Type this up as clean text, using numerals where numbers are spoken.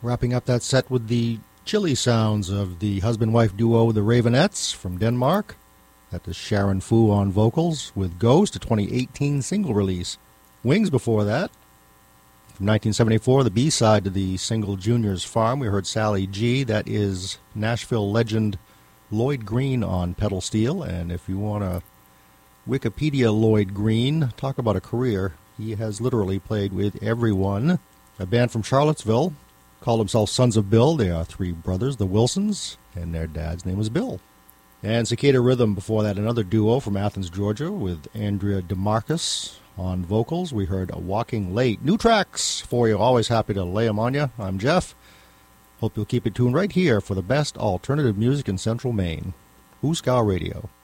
Wrapping up that set with the chilly sounds of the husband-wife duo The Ravenettes from Denmark. That is Sharon Fu on vocals with Ghost, a 2018 single release. Wings before that. From 1974, the B-side to the single Junior's Farm, we heard Sally G. That is Nashville legend Lloyd Green on pedal steel. And if you want to Wikipedia Lloyd Green, talk about a career, he has literally played with everyone. A band from Charlottesville called themselves Sons of Bill. They are three brothers, the Wilsons, and their dad's name was Bill. And Cicada Rhythm before that, another duo from Athens, Georgia, with Andrea DeMarcus on vocals. We heard Walking Late. New tracks for you. Always happy to lay them on you. I'm Jeff. Hope you'll keep it tuned right here for the best alternative music in Central Maine. Hooskow Radio.